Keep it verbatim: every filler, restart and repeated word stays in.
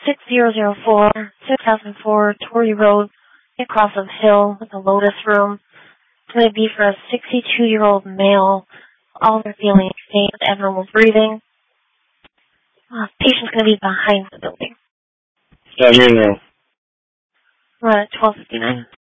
six zero zero four, six thousand four, Torrey Road, across of Hill, with the Lotus Room. It's going to be for a sixty-two-year-old male. All are feeling safe, abnormal breathing. Uh, patient's going to be behind the building. Down here now. We're at twelve fifty-nine.